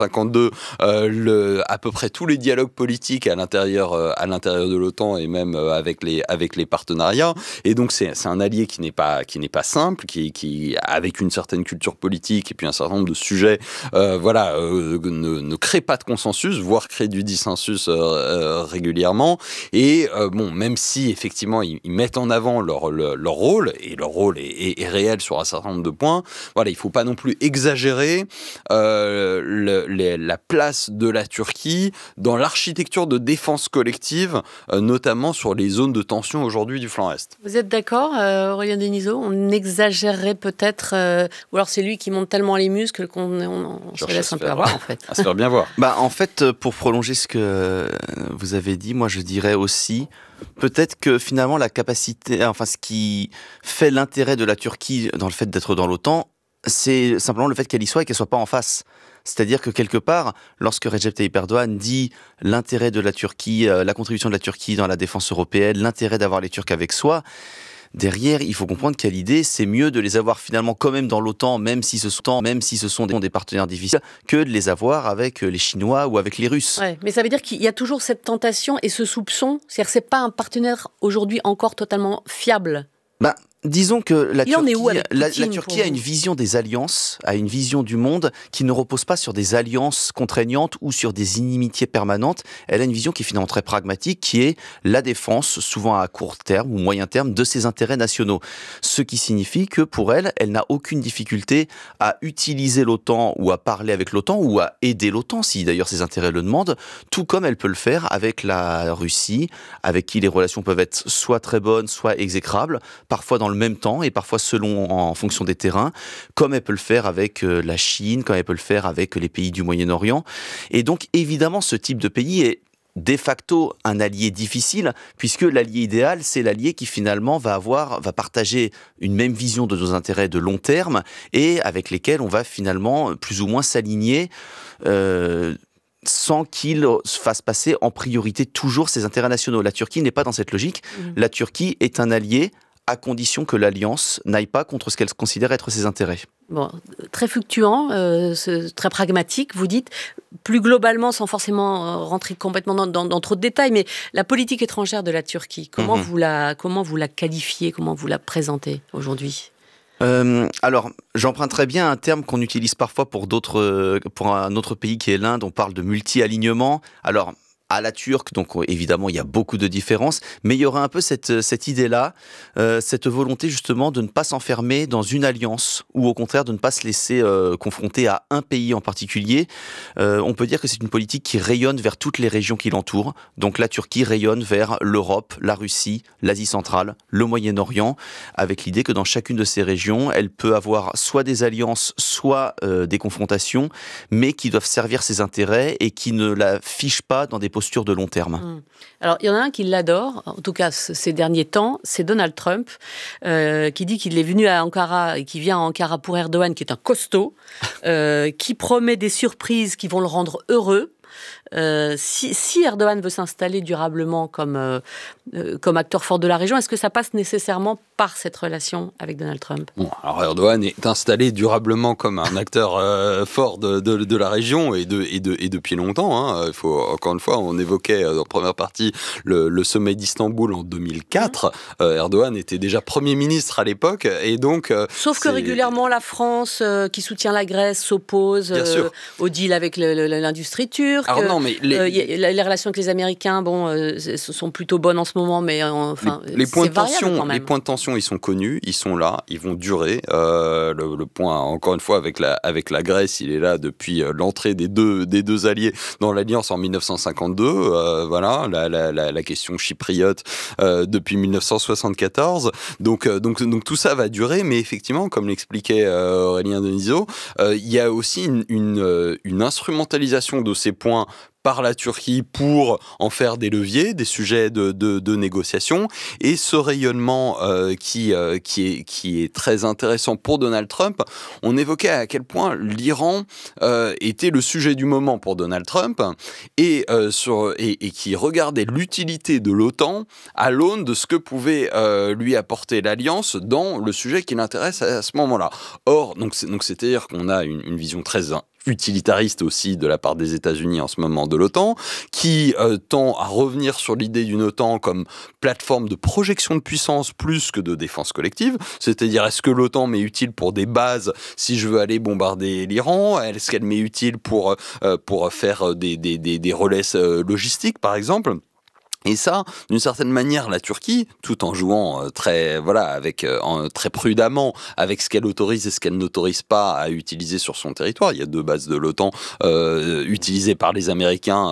1952, à peu près tous les dialogues politiques à l'intérieur de l'OTAN et même avec les partenariats. Et donc c'est un allié qui n'est pas simple, qui avec une certaine culture politique et puis un certain nombre de sujets, ne crée pas de consensus, voire crée du dissensus régulièrement. Et même si effectivement ils mettent en avant leur rôle, et leur rôle est réel sur un certain nombre de points, voilà, il ne faut pas non plus exagérer la place de la Turquie dans l'architecture de défense collective, notamment sur les zones de tension aujourd'hui du flanc Est. Vous êtes d'accord, Aurélien Denisot ? On exagérerait peut-être, ou alors c'est lui qui monte tellement les muscles qu'on se laisse un peu avoir, en fait. À se faire bien voir. En fait, pour prolonger ce que vous avez dit, moi je dirais aussi, peut-être que finalement la capacité, ce qui fait l'intérêt de la Turquie dans le fait d'être dans l'OTAN, c'est simplement le fait qu'elle y soit et qu'elle soit pas en face. C'est-à-dire que quelque part, lorsque Recep Tayyip Erdogan dit l'intérêt de la Turquie, la contribution de la Turquie dans la défense européenne, l'intérêt d'avoir les Turcs avec soi, derrière, il faut comprendre qu'à l'idée, c'est mieux de les avoir finalement quand même dans l'OTAN, même si ce sont des partenaires difficiles, que de les avoir avec les Chinois ou avec les Russes. Ouais, mais ça veut dire qu'il y a toujours cette tentation et ce soupçon, c'est-à-dire que c'est pas un partenaire aujourd'hui encore totalement fiable. Disons que la Turquie Turquie a une vision des alliances, a une vision du monde qui ne repose pas sur des alliances contraignantes ou sur des inimitiés permanentes. Elle a une vision qui est finalement très pragmatique, qui est la défense, souvent à court terme ou moyen terme, de ses intérêts nationaux. Ce qui signifie que pour elle, elle n'a aucune difficulté à utiliser l'OTAN ou à parler avec l'OTAN ou à aider l'OTAN, si d'ailleurs ses intérêts le demandent, tout comme elle peut le faire avec la Russie, avec qui les relations peuvent être soit très bonnes, soit exécrables, parfois dans le même temps et parfois en fonction des terrains, comme elle peut le faire avec la Chine, comme elle peut le faire avec les pays du Moyen-Orient. Et donc évidemment ce type de pays est de facto un allié difficile, puisque l'allié idéal, c'est l'allié qui finalement va partager une même vision de nos intérêts de long terme et avec lesquels on va finalement plus ou moins s'aligner sans qu'il fasse passer en priorité toujours ses intérêts nationaux. La Turquie n'est pas dans cette logique. La Turquie est un allié à condition que l'alliance n'aille pas contre ce qu'elle considère être ses intérêts. Bon, très fluctuant, très pragmatique, vous dites. Plus globalement, sans forcément rentrer complètement dans trop de détails, mais la politique étrangère de la Turquie, comment vous la qualifiez, comment vous la présentez aujourd'hui ? Alors, j'emprunterais bien un terme qu'on utilise parfois pour un autre pays qui est l'Inde. On parle de multi-alignement. Alors, à la turque, donc évidemment il y a beaucoup de différences, mais il y aura un peu cette idée-là, cette volonté justement de ne pas s'enfermer dans une alliance, ou au contraire de ne pas se laisser confronter à un pays en particulier. On peut dire que c'est une politique qui rayonne vers toutes les régions qui l'entourent, donc la Turquie rayonne vers l'Europe, la Russie, l'Asie centrale, le Moyen-Orient, avec l'idée que dans chacune de ces régions, elle peut avoir soit des alliances, soit des confrontations, mais qui doivent servir ses intérêts et qui ne la fichent pas dans des postures de long terme. Alors, il y en a un qui l'adore, en tout cas ces derniers temps, c'est Donald Trump, qui dit qu'il est venu à Ankara et qui vient à Ankara pour Erdogan, qui est un costaud, qui promet des surprises qui vont le rendre heureux. Si Erdogan veut s'installer durablement comme acteur fort de la région, est-ce que ça passe nécessairement par cette relation avec Donald Trump ? Bon, alors Erdogan est installé durablement comme un acteur fort de la région et depuis longtemps. Hein. Il faut, encore une fois, on évoquait dans la première partie le sommet d'Istanbul en 2004. Erdogan était déjà Premier ministre à l'époque et donc... Sauf que régulièrement la France, qui soutient la Grèce, s'oppose au deal avec l'industrie turque. Alors non, mais les relations avec les Américains, sont plutôt bonnes en ce moment, mais les points de tension, les points de tension, ils sont connus, ils sont là, ils vont durer. Le point, encore une fois, avec la Grèce, il est là depuis l'entrée des deux alliés dans l'alliance en 1952. Voilà, la question chypriote depuis 1974. Donc tout ça va durer, mais effectivement, comme l'expliquait Aurélien Denisot, il y a aussi une instrumentalisation de ces points par la Turquie pour en faire des leviers, des sujets de négociation. Et ce rayonnement qui est très intéressant pour Donald Trump, on évoquait à quel point l'Iran était le sujet du moment pour Donald Trump et qui regardait l'utilité de l'OTAN à l'aune de ce que pouvait lui apporter l'Alliance dans le sujet qui l'intéresse à ce moment-là. Or, donc c'est-à-dire qu'on a une vision très utilitariste aussi de la part des États-Unis en ce moment de l'OTAN, qui tend à revenir sur l'idée d'une OTAN comme plateforme de projection de puissance plus que de défense collective. C'est-à-dire, est-ce que l'OTAN m'est utile pour des bases si je veux aller bombarder l'Iran? Est-ce qu'elle m'est utile pour faire des relais logistiques, par exemple? Et ça, d'une certaine manière, la Turquie, tout en jouant très prudemment avec ce qu'elle autorise et ce qu'elle n'autorise pas à utiliser sur son territoire. Il y a 2 bases de l'OTAN utilisées par les Américains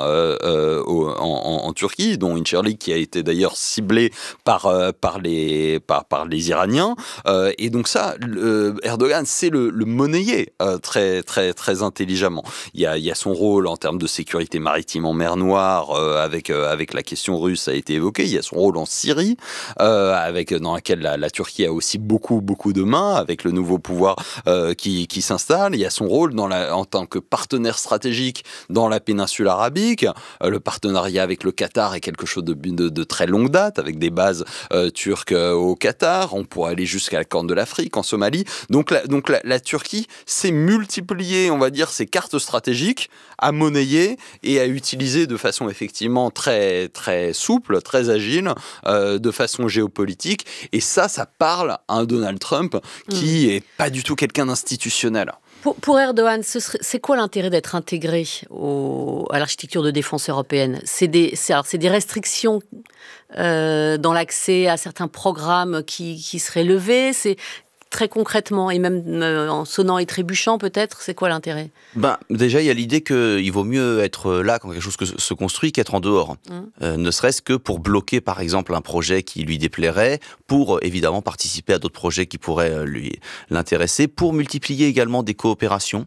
en Turquie, dont Incirlik qui a été d'ailleurs ciblée par les Iraniens. Et donc ça, Erdogan sait le monnayer très très très intelligemment. Il y a son rôle en termes de sécurité maritime en mer Noire avec la question russe a été évoqué. Il y a son rôle en Syrie, dans laquelle la Turquie a aussi beaucoup de mains, avec le nouveau pouvoir qui s'installe. Il y a son rôle en tant que partenaire stratégique dans la péninsule arabique. Le partenariat avec le Qatar est quelque chose de très longue date, avec des bases turques au Qatar. On pourrait aller jusqu'à la Corne de l'Afrique, en Somalie. Donc la Turquie s'est multipliée, on va dire, ses cartes stratégiques à monnayer et à utiliser de façon effectivement très très souple, très agile, de façon géopolitique. Et ça parle à un Donald Trump qui est pas du tout quelqu'un d'institutionnel. Pour Erdogan, c'est quoi l'intérêt d'être intégré à l'architecture de défense européenne? C'est des restrictions dans l'accès à certains programmes qui seraient levés? C'est très concrètement, et même en sonnant et trébuchant peut-être, c'est quoi l'intérêt? Déjà, il y a l'idée qu'il vaut mieux être là quand quelque chose se construit qu'être en dehors. Ne serait-ce que pour bloquer, par exemple, un projet qui lui déplairait, pour évidemment participer à d'autres projets qui pourraient l'intéresser, pour multiplier également des coopérations.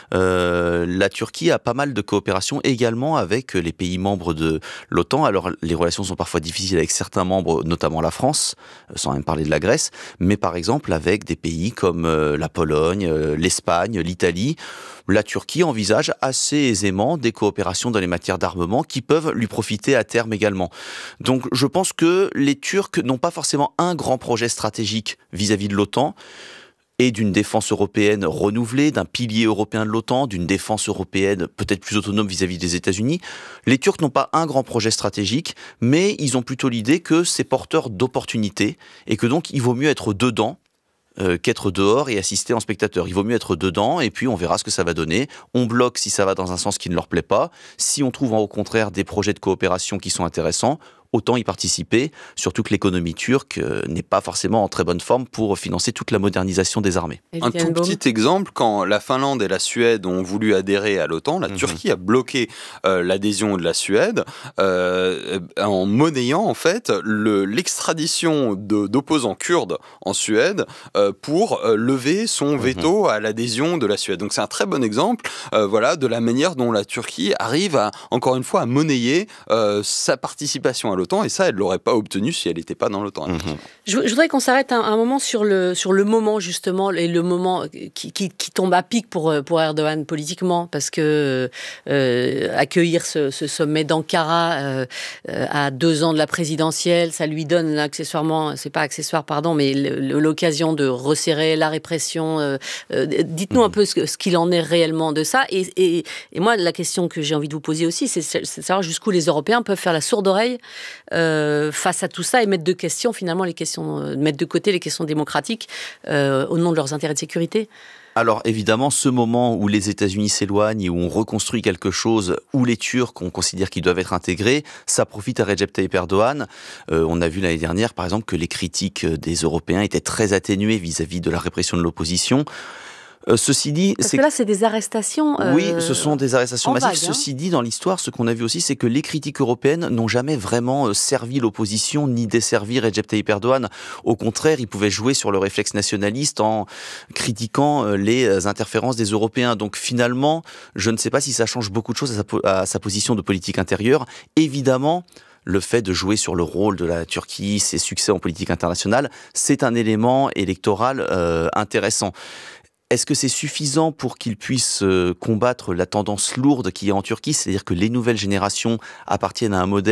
La Turquie a pas mal de coopérations également avec les pays membres de l'OTAN. Alors, les relations sont parfois difficiles avec certains membres, notamment la France, sans même parler de la Grèce, mais par exemple avec des pays comme la Pologne, l'Espagne, l'Italie. La Turquie envisage assez aisément des coopérations dans les matières d'armement qui peuvent lui profiter à terme également. Donc je pense que les Turcs n'ont pas forcément un grand projet stratégique vis-à-vis de l'OTAN et d'une défense européenne renouvelée, d'un pilier européen de l'OTAN, d'une défense européenne peut-être plus autonome vis-à-vis des États-Unis. Les Turcs n'ont pas un grand projet stratégique, mais ils ont plutôt l'idée que c'est porteur d'opportunités et que donc il vaut mieux être dedans qu'être dehors et assister en spectateur. Il vaut mieux être dedans et puis on verra ce que ça va donner. On bloque si ça va dans un sens qui ne leur plaît pas. Si on trouve au contraire des projets de coopération qui sont intéressants, autant y participer, surtout que l'économie turque n'est pas forcément en très bonne forme pour financer toute la modernisation des armées. Un tout petit exemple, quand la Finlande et la Suède ont voulu adhérer à l'OTAN, la Turquie a bloqué l'adhésion de la Suède en monnayant en fait l'extradition d'opposants kurdes en Suède pour lever son veto à l'adhésion de la Suède. Donc c'est un très bon exemple de la manière dont la Turquie arrive encore une fois à monnayer sa participation à l'OTAN, et ça, elle ne l'aurait pas obtenu si elle n'était pas dans l'OTAN. Je voudrais qu'on s'arrête un moment sur le moment, justement, et le moment qui tombe à pic pour Erdogan politiquement, parce que accueillir ce sommet d'Ankara à 2 ans de la présidentielle, ça lui donne accessoirement, c'est pas accessoire, pardon, mais l'occasion de resserrer la répression. Dites-nous un peu ce qu'il en est réellement de ça. Et moi, la question que j'ai envie de vous poser aussi, c'est de savoir jusqu'où les Européens peuvent faire la sourde oreille face à tout ça et mettre de côté les questions démocratiques au nom de leurs intérêts de sécurité. Alors évidemment, ce moment où les États-Unis s'éloignent et où on reconstruit quelque chose, où les Turcs, on considère qu'ils doivent être intégrés, ça profite à Recep Tayyip Erdogan. On a vu l'année dernière, par exemple, que les critiques des Européens étaient très atténuées vis-à-vis de la répression de l'opposition. Ceci dit, parce que là, c'est des arrestations. Oui, ce sont des arrestations massives. Vague, Ceci dit, dans l'histoire, ce qu'on a vu aussi, c'est que les critiques européennes n'ont jamais vraiment servi l'opposition ni desservi Recep Tayyip Erdogan. Au contraire, ils pouvaient jouer sur le réflexe nationaliste en critiquant les interférences des Européens. Donc finalement, je ne sais pas si ça change beaucoup de choses à sa position de politique intérieure. Évidemment, le fait de jouer sur le rôle de la Turquie, ses succès en politique internationale, c'est un élément électoral intéressant. Est-ce que c'est suffisant pour qu'ils puissent combattre la tendance lourde qu'il y a en Turquie, c'est-à-dire que les nouvelles générations appartiennent à un modèle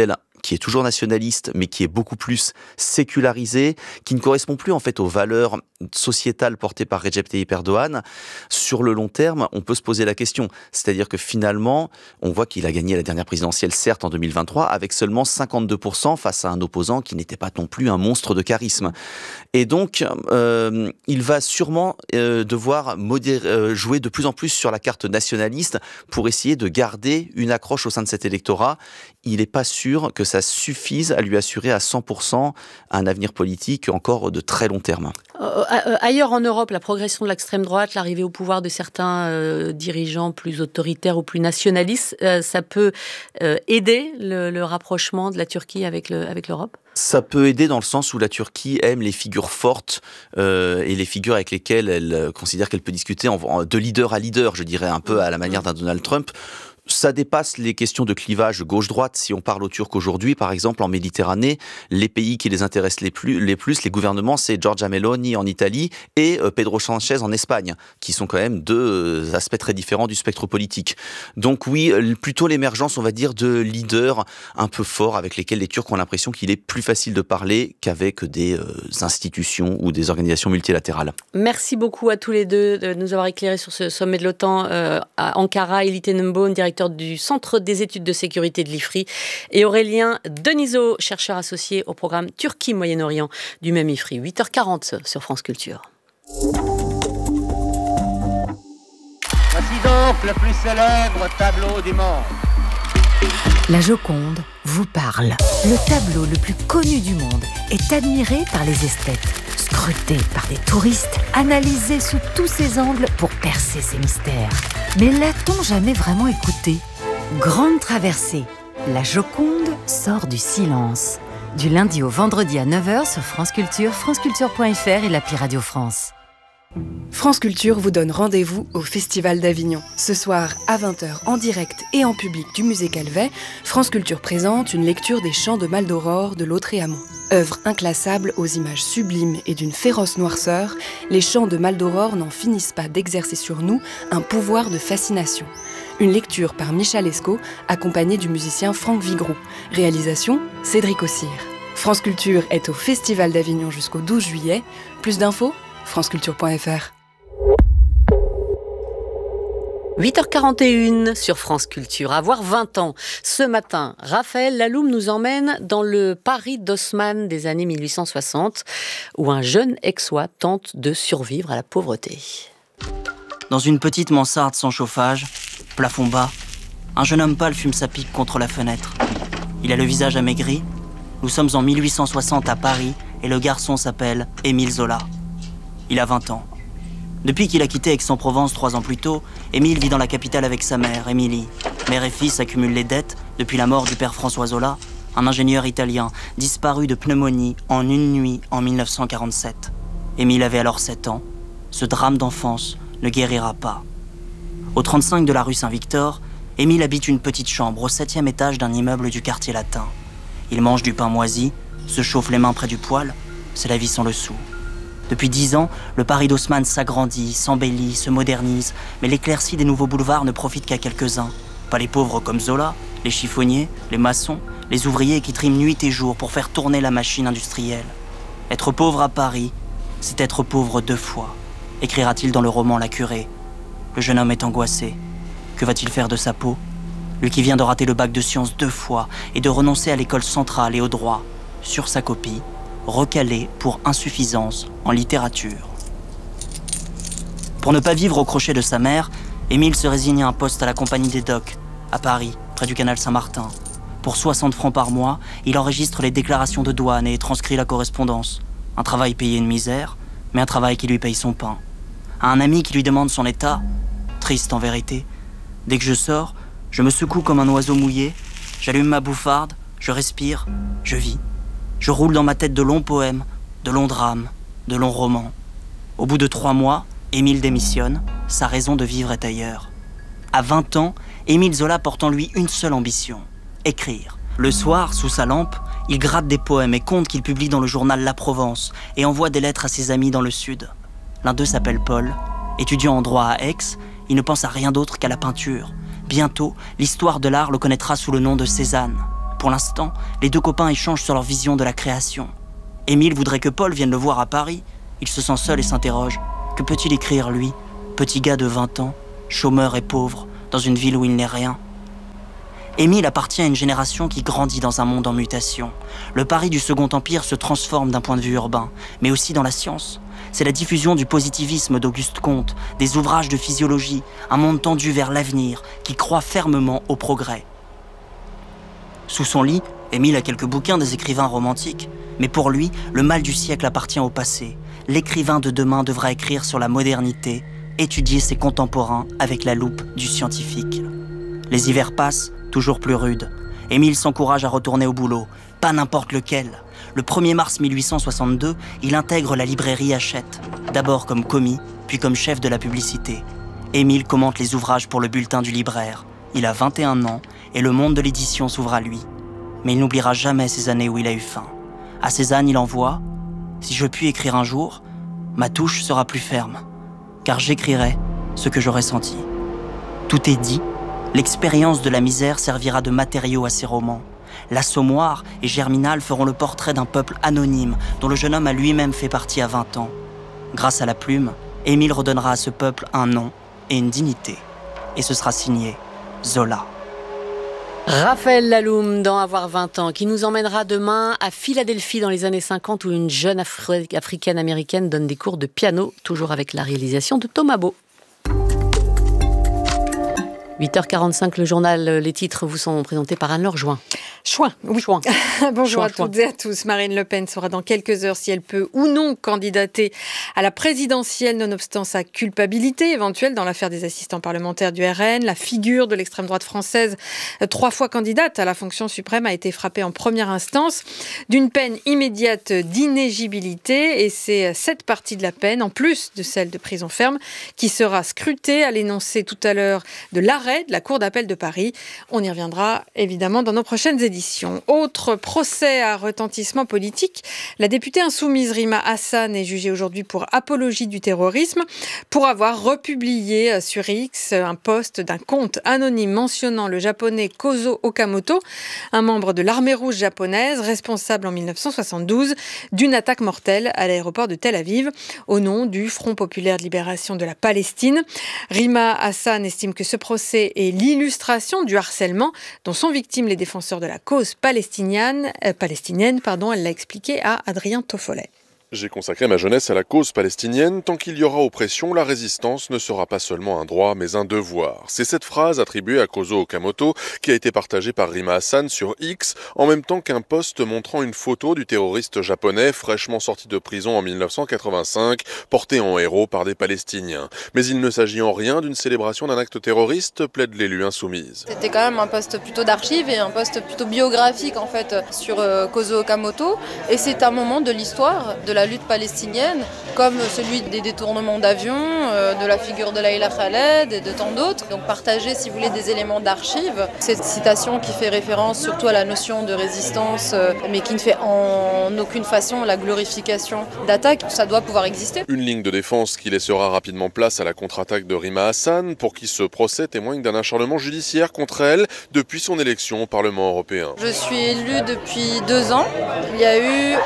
qui est toujours nationaliste, mais qui est beaucoup plus sécularisé, qui ne correspond plus en fait aux valeurs sociétales portées par Recep Tayyip Erdogan. Sur le long terme, on peut se poser la question. C'est-à-dire que finalement, on voit qu'il a gagné la dernière présidentielle, certes en 2023, avec seulement 52% face à un opposant qui n'était pas non plus un monstre de charisme. Et donc, il va sûrement devoir jouer de plus en plus sur la carte nationaliste pour essayer de garder une accroche au sein de cet électorat. Il n'est pas sûr que ça suffise à lui assurer à 100% un avenir politique encore de très long terme. Ailleurs en Europe, la progression de l'extrême droite, l'arrivée au pouvoir de certains dirigeants plus autoritaires ou plus nationalistes, ça peut aider le rapprochement de la Turquie avec l'Europe ? Ça peut aider dans le sens où la Turquie aime les figures fortes et les figures avec lesquelles elle considère qu'elle peut discuter de leader à leader, je dirais, un peu à la manière d'un Donald Trump. Ça dépasse les questions de clivage gauche-droite. Si on parle aux Turcs aujourd'hui, par exemple, en Méditerranée, les pays qui les intéressent les plus, les gouvernements, c'est Giorgia Meloni en Italie et Pedro Sánchez en Espagne, qui sont quand même deux aspects très différents du spectre politique. Donc oui, plutôt l'émergence, on va dire, de leaders un peu forts avec lesquels les Turcs ont l'impression qu'il est plus facile de parler qu'avec des institutions ou des organisations multilatérales. Merci beaucoup à tous les deux de nous avoir éclairés sur ce sommet de l'OTAN à Ankara. Elie Tenenbaum, directeur du Centre des études de sécurité de l'IFRI, et Aurélien Denisot, chercheur associé au programme Turquie-Moyen-Orient du même IFRI. 8h40 sur France Culture. Voici donc le plus célèbre tableau du monde. La Joconde vous parle. Le tableau le plus connu du monde est admiré par les esthètes, scruté par des touristes, analysé sous tous ses angles pour percer ses mystères. Mais l'a-t-on jamais vraiment écouté ? Grande traversée. La Joconde sort du silence. Du lundi au vendredi à 9h sur France Culture, franceculture.fr et l'appli Radio France. France Culture vous donne rendez-vous au Festival d'Avignon. Ce soir, à 20h, en direct et en public du musée Calvet, France Culture présente une lecture des chants de Maldoror de Lautréamont. Œuvre inclassable aux images sublimes et d'une féroce noirceur, les chants de Maldoror n'en finissent pas d'exercer sur nous un pouvoir de fascination. Une lecture par Michal Esco, accompagnée du musicien Franck Vigroux. Réalisation, Cédric Ossire. France Culture est au Festival d'Avignon jusqu'au 12 juillet. Plus d'infos ? franceculture.fr. 8h41 sur France Culture. Avoir 20 ans. Ce matin, Raphaël Laloum nous emmène dans le Paris d'Haussmann des années 1860, où un jeune aixois tente de survivre à la pauvreté. Dans une petite mansarde sans chauffage, plafond bas, un jeune homme pâle fume sa pipe contre la fenêtre. Il a le visage amaigri. Nous sommes en 1860 à Paris et le garçon s'appelle Émile Zola. Il a 20 ans. Depuis qu'il a quitté Aix-en-Provence 3 ans plus tôt, Émile vit dans la capitale avec sa mère, Émilie. Mère et fils accumulent les dettes depuis la mort du père François Zola, un ingénieur italien disparu de pneumonie en une nuit en 1947. Émile avait alors 7 ans. Ce drame d'enfance ne guérira pas. Au 35 de la rue Saint-Victor, Émile habite une petite chambre au 7e étage d'un immeuble du quartier latin. Il mange du pain moisi, se chauffe les mains près du poêle, c'est la vie sans le sou. Depuis 10 ans, le Paris d'Haussmann s'agrandit, s'embellit, se modernise, mais l'éclaircie des nouveaux boulevards ne profite qu'à quelques-uns. Pas les pauvres comme Zola, les chiffonniers, les maçons, les ouvriers qui triment nuit et jour pour faire tourner la machine industrielle. Être pauvre à Paris, c'est être pauvre 2 fois, écrira-t-il dans le roman La Curée. Le jeune homme est angoissé. Que va-t-il faire de sa peau ? Lui qui vient de rater le bac de sciences 2 fois et de renoncer à l'école centrale et au droit, sur sa copie, recalé pour insuffisance en littérature. Pour ne pas vivre au crochet de sa mère, Émile se résigne à un poste à la Compagnie des Docks, à Paris, près du canal Saint-Martin. Pour 60 francs par mois, il enregistre les déclarations de douane et transcrit la correspondance. Un travail payé une misère, mais un travail qui lui paye son pain. À un ami qui lui demande son état, triste en vérité. Dès que je sors, je me secoue comme un oiseau mouillé, j'allume ma bouffarde, je respire, je vis. Je roule dans ma tête de longs poèmes, de longs drames, de longs romans. Au bout de 3 mois, Émile démissionne, sa raison de vivre est ailleurs. À 20 ans, Émile Zola porte en lui une seule ambition, écrire. Le soir, sous sa lampe, il gratte des poèmes et contes qu'il publie dans le journal La Provence et envoie des lettres à ses amis dans le sud. L'un d'eux s'appelle Paul. Étudiant en droit à Aix, il ne pense à rien d'autre qu'à la peinture. Bientôt, l'histoire de l'art le connaîtra sous le nom de Cézanne. Pour l'instant, les deux copains échangent sur leur vision de la création. Émile voudrait que Paul vienne le voir à Paris. Il se sent seul et s'interroge. Que peut-il écrire, lui, petit gars de 20 ans, chômeur et pauvre, dans une ville où il n'est rien? Émile appartient à une génération qui grandit dans un monde en mutation. Le Paris du Second Empire se transforme d'un point de vue urbain, mais aussi dans la science. C'est la diffusion du positivisme d'Auguste Comte, des ouvrages de physiologie, un monde tendu vers l'avenir, qui croit fermement au progrès. Sous son lit, Émile a quelques bouquins des écrivains romantiques, mais pour lui, le mal du siècle appartient au passé. L'écrivain de demain devra écrire sur la modernité, étudier ses contemporains avec la loupe du scientifique. Les hivers passent, toujours plus rudes. Émile s'encourage à retourner au boulot, pas n'importe lequel. Le 1er mars 1862, il intègre la librairie Hachette, d'abord comme commis, puis comme chef de la publicité. Émile commente les ouvrages pour le bulletin du libraire. Il a 21 ans et le monde de l'édition s'ouvre à lui. Mais il n'oubliera jamais ces années où il a eu faim. À Cézanne, il envoie « Si je puis écrire un jour, ma touche sera plus ferme, car j'écrirai ce que j'aurai senti. » Tout est dit, l'expérience de la misère servira de matériau à ses romans. L'Assommoir et Germinal feront le portrait d'un peuple anonyme dont le jeune homme a lui-même fait partie à 20 ans. Grâce à la plume, Émile redonnera à ce peuple un nom et une dignité. Et ce sera signé Zola. Raphaël Laloum dans Avoir 20 ans, qui nous emmènera demain à Philadelphie dans les années 50 où une jeune africaine-américaine donne des cours de piano, toujours avec la réalisation de Thomas Beau. 8h45, le journal, les titres vous sont présentés par Anne-Laure Join. Oui. Bonjour à toutes et à tous. Marine Le Pen saura dans quelques heures si elle peut ou non candidater à la présidentielle, nonobstant sa culpabilité éventuelle dans l'affaire des assistants parlementaires du RN. La figure de l'extrême droite française, 3 fois candidate à la fonction suprême, a été frappée en première instance d'une peine immédiate d'inéligibilité. Et c'est cette partie de la peine, en plus de celle de prison ferme, qui sera scrutée à l'énoncé tout à l'heure de l'arrêt de la Cour d'appel de Paris. On y reviendra évidemment dans nos prochaines éditions. Autre procès à retentissement politique, la députée insoumise Rima Hassan est jugée aujourd'hui pour apologie du terrorisme, pour avoir republié sur X un post d'un compte anonyme mentionnant le japonais Kozo Okamoto, un membre de l'armée rouge japonaise responsable en 1972 d'une attaque mortelle à l'aéroport de Tel Aviv au nom du Front populaire de libération de la Palestine. Rima Hassan estime que ce procès est l'illustration du harcèlement dont sont victimes les défenseurs de la cause palestinienne, elle l'a expliqué à Adrien Toffolet. J'ai consacré ma jeunesse à la cause palestinienne. Tant qu'il y aura oppression, la résistance ne sera pas seulement un droit, mais un devoir. C'est cette phrase attribuée à Kozo Okamoto qui a été partagée par Rima Hassan sur X, en même temps qu'un post montrant une photo du terroriste japonais fraîchement sorti de prison en 1985, porté en héros par des Palestiniens. Mais il ne s'agit en rien d'une célébration d'un acte terroriste, plaide l'élue insoumise. C'était quand même un post plutôt d'archives et un post plutôt biographique en fait sur Kozo Okamoto. Et c'est un moment de l'histoire de la lutte palestinienne, comme celui des détournements d'avions, de la figure de Laïla Khaled et de tant d'autres. Donc partager, si vous voulez, des éléments d'archives. Cette citation qui fait référence surtout à la notion de résistance, mais qui ne fait en aucune façon la glorification d'attaque, ça doit pouvoir exister. Une ligne de défense qui laissera rapidement place à la contre-attaque de Rima Hassan, pour qui ce procès témoigne d'un acharnement judiciaire contre elle depuis son élection au Parlement européen. Je suis élue depuis 2 ans. Il y a eu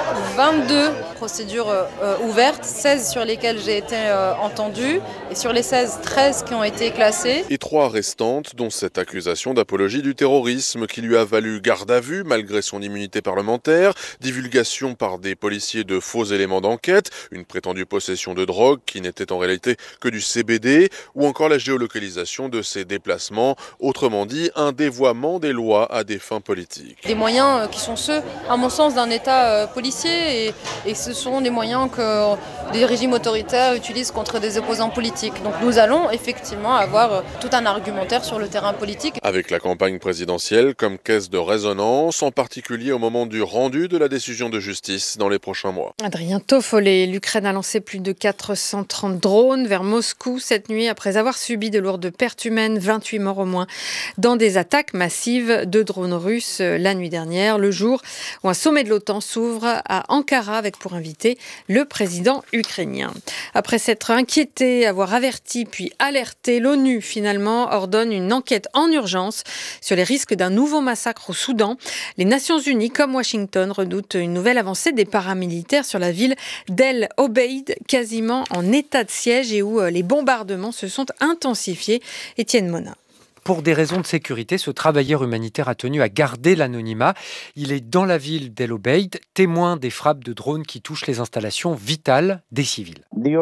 22 procédures ouvertes, 16 sur lesquelles j'ai été entendue, et sur les 16, 13 qui ont été classées. Et 3 restantes, dont cette accusation d'apologie du terrorisme qui lui a valu garde à vue malgré son immunité parlementaire, divulgation par des policiers de faux éléments d'enquête, une prétendue possession de drogue qui n'était en réalité que du CBD, ou encore la géolocalisation de ses déplacements, autrement dit un dévoiement des lois à des fins politiques. Des moyens qui sont ceux, à mon sens, d'un État policier, et ce sont des moyens que des régimes autoritaires utilisent contre des opposants politiques. Donc nous allons effectivement avoir tout un argumentaire sur le terrain politique. Avec la campagne présidentielle comme caisse de résonance, en particulier au moment du rendu de la décision de justice dans les prochains mois. Adrien Toffolet, l'Ukraine a lancé plus de 430 drones vers Moscou cette nuit après avoir subi de lourdes pertes humaines, 28 morts au moins, dans des attaques massives de drones russes la nuit dernière, le jour où un sommet de l'OTAN s'ouvre à Ankara avec pour invité invité le président ukrainien. Après s'être inquiété, avoir averti puis alerté, l'ONU finalement ordonne une enquête en urgence sur les risques d'un nouveau massacre au Soudan. Les Nations Unies, comme Washington, redoutent une nouvelle avancée des paramilitaires sur la ville d'El Obeid, quasiment en état de siège et où les bombardements se sont intensifiés. Étienne Monin. Pour des raisons de sécurité, ce travailleur humanitaire a tenu à garder l'anonymat. Il est dans la ville d'El Obeid, témoin des frappes de drones qui touchent les installations vitales des civils.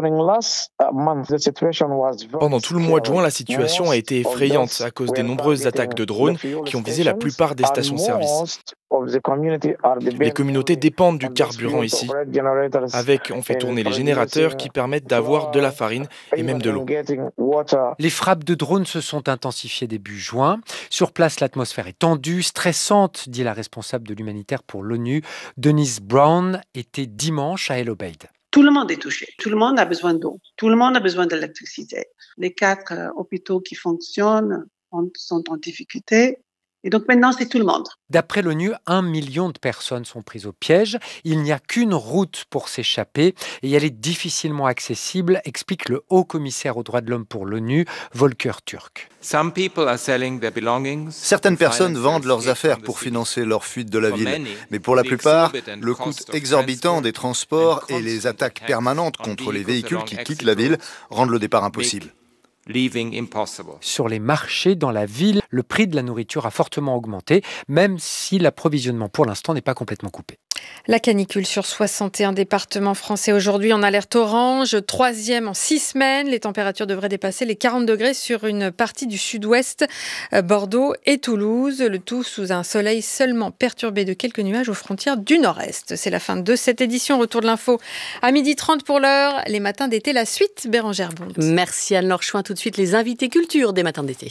Pendant tout le mois de juin, la situation a été effrayante à cause des nombreuses attaques de drones qui ont visé la plupart des stations-service. Les communautés dépendent du carburant ici. On fait tourner les générateurs qui permettent d'avoir de la farine et même de l'eau. Les frappes de drones se sont intensifiées début juin. Sur place, l'atmosphère est tendue, stressante, dit la responsable de l'humanitaire pour l'ONU. Denise Brown était dimanche à El Obeid. Tout le monde est touché. Tout le monde a besoin d'eau. Tout le monde a besoin d'électricité. Les 4 hôpitaux qui fonctionnent sont en difficulté. Et donc maintenant, c'est tout le monde. D'après l'ONU, 1 million de personnes sont prises au piège. Il n'y a qu'une route pour s'échapper et elle est difficilement accessible, explique le haut-commissaire aux droits de l'homme pour l'ONU, Volker Turk. Certaines personnes vendent leurs affaires pour financer leur fuite de la ville. Mais pour la plupart, le coût exorbitant des transports et les attaques permanentes contre les véhicules qui quittent la ville rendent le départ impossible. Sur les marchés dans la ville, le prix de la nourriture a fortement augmenté, même si l'approvisionnement pour l'instant n'est pas complètement coupé. La canicule sur 61 départements français aujourd'hui en alerte orange, 3e en 6 semaines. Les températures devraient dépasser les 40 degrés sur une partie du sud-ouest, Bordeaux et Toulouse. Le tout sous un soleil seulement perturbé de quelques nuages aux frontières du nord-est. C'est la fin de cette édition. Retour de l'info à 12h30 pour l'heure. Les matins d'été, la suite, Bérangère Bonte. Merci Anne-Laure Chouin. Tout de suite, les invités culture des matins d'été.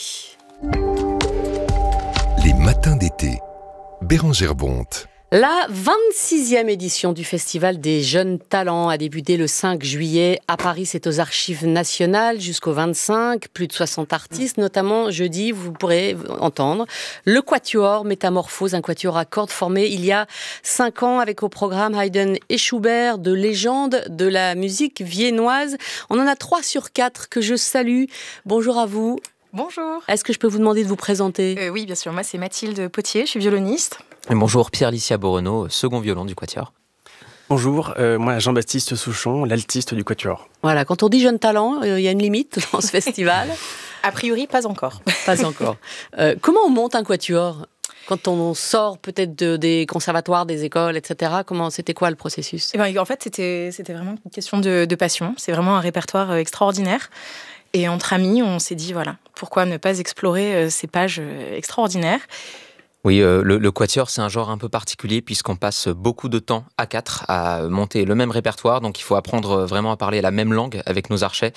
Les matins d'été, Bérangère Bonte. La 26e édition du Festival des Jeunes Talents a débuté le 5 juillet à Paris. C'est aux Archives nationales jusqu'au 25. Plus de 60 artistes, notamment jeudi, vous pourrez entendre le Quatuor Métamorphose, un quatuor à cordes formé il y a 5 ans avec au programme Haydn et Schubert, de légendes de la musique viennoise. On en a 3 sur 4 que je salue. Bonjour à vous. Bonjour. Est-ce que je peux vous demander de vous présenter ? Oui, bien sûr. Moi, c'est Mathilde Potier, je suis violoniste. Et bonjour, Pierre-Licia Borenaud, second violon du Quatuor. Bonjour, moi Jean-Baptiste Souchon, l'altiste du Quatuor. Voilà, quand on dit jeune talent, il y a une limite dans ce festival. A priori, pas encore. Pas encore. Comment on monte un quatuor ? Quand on sort peut-être des conservatoires, des écoles, etc., c'était quoi le processus ? En fait, c'était vraiment une question de passion. C'est vraiment un répertoire extraordinaire. Et entre amis, on s'est dit, voilà, pourquoi ne pas explorer ces pages extraordinaires ? Oui, le quatuor, c'est un genre un peu particulier puisqu'on passe beaucoup de temps à 4 à monter le même répertoire. Donc, il faut apprendre vraiment à parler la même langue avec nos archets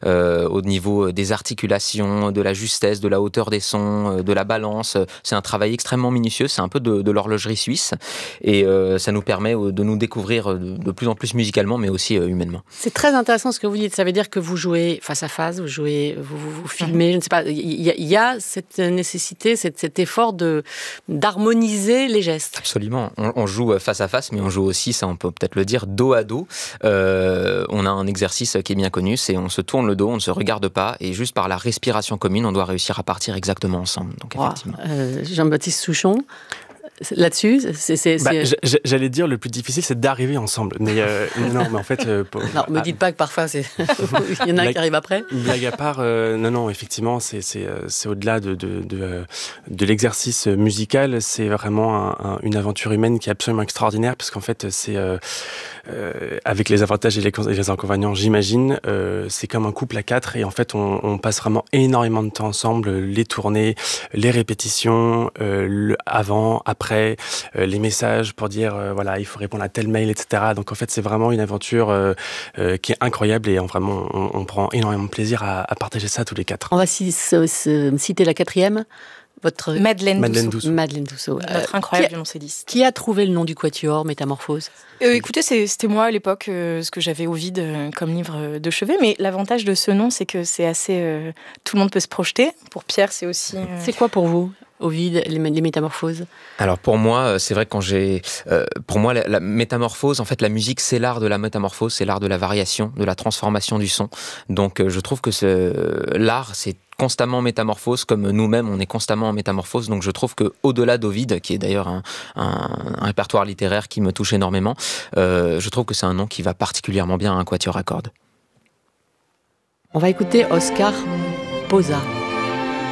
au niveau des articulations, de la justesse, de la hauteur des sons, de la balance. C'est un travail extrêmement minutieux. C'est un peu de l'horlogerie suisse et ça nous permet de nous découvrir de plus en plus musicalement, mais aussi humainement. C'est très intéressant ce que vous dites. Ça veut dire que vous jouez face à face, vous filmez, je ne sais pas. Il y a cette nécessité, cet effort d'harmoniser les gestes. Absolument. On joue face à face, mais on joue aussi, ça on peut peut-être le dire, dos à dos. On a un exercice qui est bien connu, c'est on se tourne le dos, on ne se regarde pas, et juste par la respiration commune, on doit réussir à partir exactement ensemble. Donc, effectivement. Jean-Baptiste Souchon, là-dessus, j'allais dire le plus difficile, c'est d'arriver ensemble. Mais non, mais en fait, non, me dites pas que parfois il y en a qui arrivent après. Blague à part, non, effectivement, c'est au-delà de l'exercice musical, c'est vraiment une aventure humaine qui est absolument extraordinaire, parce qu'en fait, c'est avec les avantages et les inconvénients, j'imagine, c'est comme un couple à 4, et en fait, on passe vraiment énormément de temps ensemble, les tournées, les répétitions, avant, après, les messages pour dire voilà, il faut répondre à tel mail, etc. Donc en fait, c'est vraiment une aventure qui est incroyable, et vraiment, on prend énormément de plaisir à partager ça tous les 4. On va citer la 4e. Votre Madeleine Dussault. Madeleine Dussault. Notre incroyable violoncelliste. Qui a trouvé le nom du Quatuor Métamorphose ? Écoutez, c'était moi à l'époque, ce que j'avais au vide comme livre de chevet. Mais l'avantage de ce nom, c'est que c'est assez... tout le monde peut se projeter. Pour Pierre, c'est aussi... C'est quoi pour vous ? Ovide, les métamorphoses? Alors pour moi, c'est vrai que pour moi, la métamorphose, en fait, la musique, c'est l'art de la métamorphose, c'est l'art de la variation, de la transformation du son. Donc je trouve que l'art, c'est constamment en métamorphose, comme nous-mêmes, on est constamment en métamorphose. Donc je trouve que au-delà d'Ovide, qui est d'ailleurs un répertoire littéraire qui me touche énormément, je trouve que c'est un nom qui va particulièrement bien à un quatuor à cordes. On va écouter Oscar Posa.